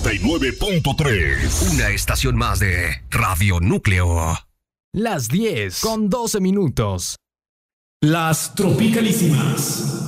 99.3. Una estación más de Radio Núcleo. Las 10 con 12 minutos. Las Tropicalísimas.